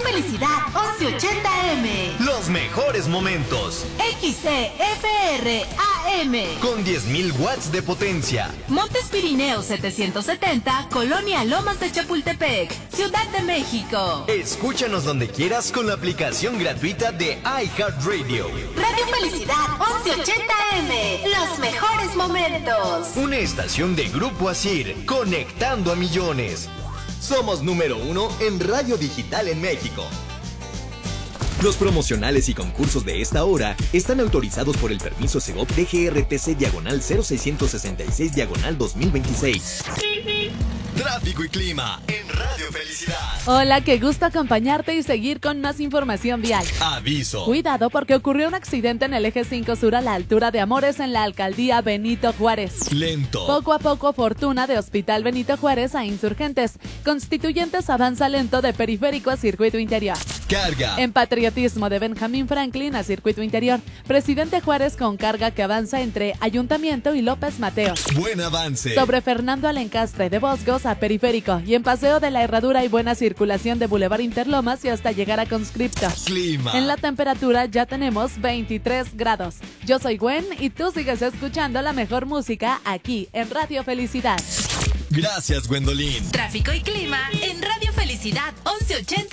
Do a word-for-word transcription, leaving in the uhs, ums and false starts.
Felicidad once ochenta eme. Los mejores momentos. X C F R A M. Con diez mil watts de potencia. Montes Pirineos setecientos setenta, Colonia Lomas de Chapultepec, Ciudad de México. Escúchanos donde quieras con la aplicación gratuita de iHeartRadio. Radio Felicidad once ochenta eme. Los mejores momentos. Una estación de Grupo Asir, conectando a millones. Somos número uno en radio digital en México. Los promocionales y concursos de esta hora están autorizados por el permiso Segov D G R T C diagonal cero seiscientos sesenta y seis diagonal dos mil veintiséis. Tráfico y clima en Radio Felicidad. Hola, qué gusto acompañarte y seguir con más información vial. Aviso. Cuidado porque ocurrió un accidente en el eje cinco sur a la altura de Amores en la alcaldía Benito Juárez. Lento. Poco a poco fortuna de Hospital Benito Juárez a Insurgentes. Constituyentes avanza lento de Periférico a Circuito Interior. Carga. En patriotismo de Benjamín Franklin a Circuito Interior. Presidente Juárez con carga que avanza entre Ayuntamiento y López Mateos. Buen avance. Sobre Fernando Alencastre de Boscos a Periférico y en Paseo de la Herradura hay buena circulación de Boulevard Interlomas y hasta llegar a Conscripto. Clima. En la temperatura ya tenemos veintitrés grados. Yo soy Gwen y tú sigues escuchando la mejor música aquí en Radio Felicidad. Gracias, Gwendolyn. Tráfico y clima en Radio Felicidad once ochenta.